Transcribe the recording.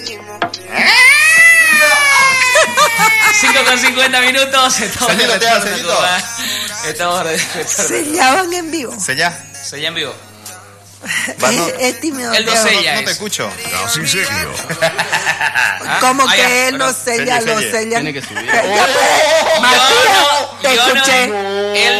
5:50 minutos. Sellaban en vivo. Sella en vivo. Es tímido. Él no sella. No te escucho. Casi serio. Como que él no sella, lo sella. Tiene que subir. Matías, te escuché.